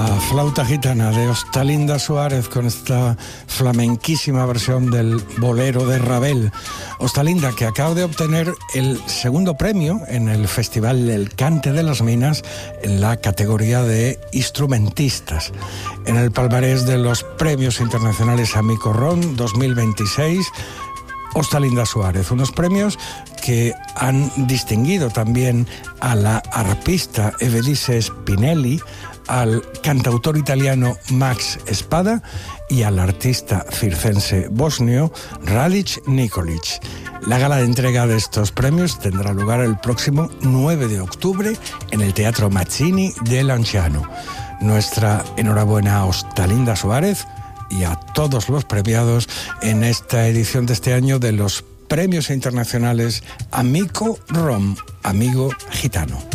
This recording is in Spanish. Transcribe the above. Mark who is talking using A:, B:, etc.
A: La flauta gitana de Ostalinda Suárez con esta flamenquísima versión del bolero de Ravel. Ostalinda, que acaba de obtener el segundo premio en el Festival del Cante de las Minas en la categoría de instrumentistas, en el palmarés de los Premios Internacionales Amico Ron 2026. Ostalinda Suárez, unos premios que han distinguido también a la arpista Evelise Spinelli, al cantautor italiano Max Spada y al artista circense bosnio Radic Nikolic. La gala de entrega de estos premios tendrá lugar el próximo 9 de octubre en el Teatro Mazzini de Lanciano. Nuestra enhorabuena a Ostalinda Suárez y a todos los premiados en esta edición de este año de los Premios Internacionales Amico Rom, Amigo Gitano.